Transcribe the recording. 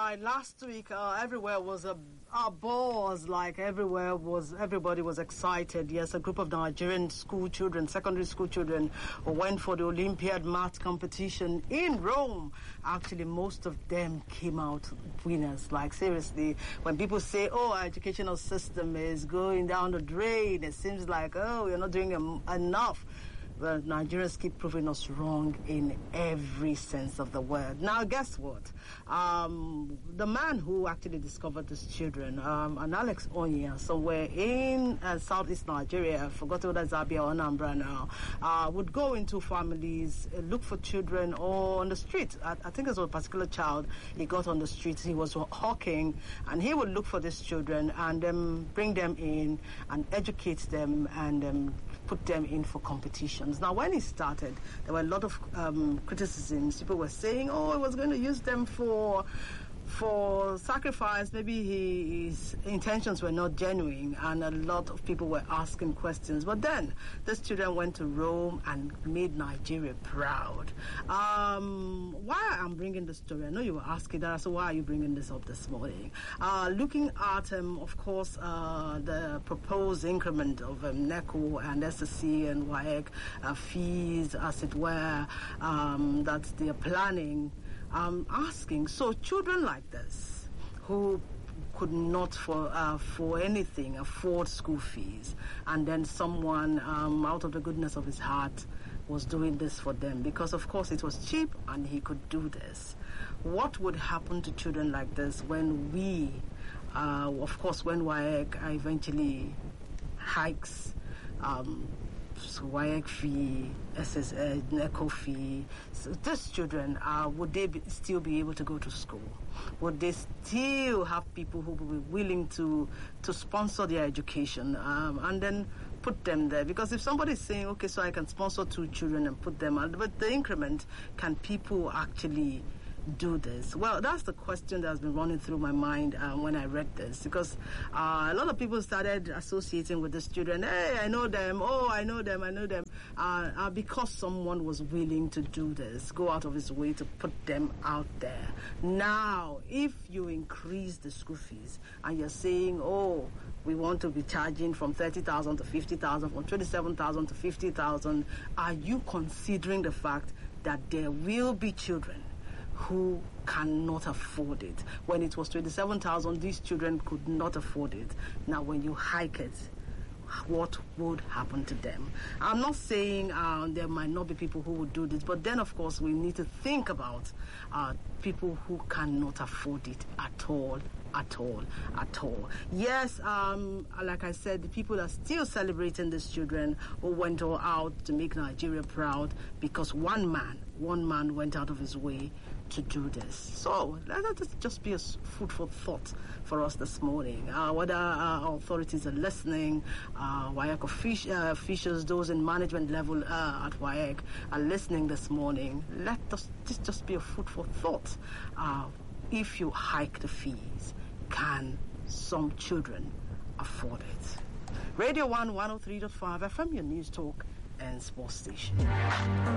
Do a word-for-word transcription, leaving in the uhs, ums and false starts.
right. Last week, uh, everywhere was a, a buzz. Like everywhere was, everybody was excited. Yes, a group of Nigerian school children, secondary school children, who went for the Olympiad math competition in Rome. Actually, most of them came out winners. Like seriously, when people say, "Oh, our educational system is going down the drain," it seems like, "Oh, we're not doing em- enough." Well, Nigerians keep proving us wrong in every sense of the word. Now, guess what? Um, the man who actually discovered these children, um, an Alex Onya, somewhere in uh, southeast Nigeria, I forgot whether it's Abia or Anambra now, uh, would go into families, uh, look for children, or on the street. I, I think it was a particular child he got on the streets. He was hawking, and he would look for these children and um, bring them in and educate them and um, put them in for competitions. Now, when he started, there were a lot of um, criticisms. People were saying, "Oh, he was going to use them for for sacrifice." Maybe he, his intentions were not genuine, and a lot of people were asking questions. But then, these children went to Rome and made Nigeria proud. Um, why I'm bringing this story? I know you were asking that, so why are you bringing this up this morning? Uh, looking at, um, of course, uh, the proposed increment of um, NECO and S S C and W A E C uh, fees, as it were, um, that they are planning. Um, asking, so children like this who could not for uh, for anything afford school fees, and then someone um, out of the goodness of his heart was doing this for them because of course it was cheap and he could do this. What would happen to children like this when we, uh, of course when W A E C eventually hikes um, So W A E C fee, S S uh, NECO fee. So these children, uh, would they be, still be able to go to school? Would they still have people who would be willing to to sponsor their education um, and then put them there? Because if somebody is saying, okay, so I can sponsor two children and put them out, but the increment, can people actually do this? Well, that's the question that's been running through my mind um, when I read this, because uh, a lot of people started associating with the children. Hey, I know them. Oh, I know them. I know them. Uh, uh, because someone was willing to do this, go out of his way to put them out there. Now, if you increase the school fees and you're saying, oh, we want to be charging from thirty thousand to fifty thousand, from twenty-seven thousand to fifty thousand, are you considering the fact that there will be children who cannot afford it? When it was twenty-seven thousand, these children could not afford it. Now, when you hike it, what would happen to them? I'm not saying uh, there might not be people who would do this, but then, of course, we need to think about uh, people who cannot afford it at all, at all, at all. Yes, um, like I said, the people are still celebrating these children who went all out to make Nigeria proud because one man, one man went out of his way to do this. So let that just be a food for thought for us this morning. Uh, whether uh, authorities are listening, uh, W A E C offic- uh, officials, those in management level uh, at W A E C are listening this morning. Let us, this just be a food for thought. Uh, if you hike the fees, can some children afford it? Radio one, one oh three point five F M, your news talk and sports station.